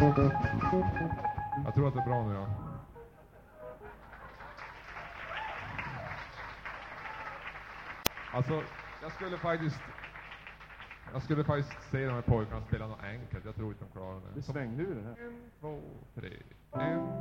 Jag tror att det är bra nu, ja. Alltså, jag skulle faktiskt se de här pojkarna spela något enkelt. Jag tror inte de klarar det. Det svängde ur det här. 1, 2, 3. 1,